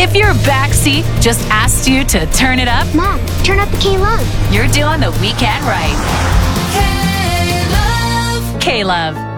If your backseat just asked you to turn it up, Mom, turn up the K-Love. you're doing the weekend right. K-Love. K-Love.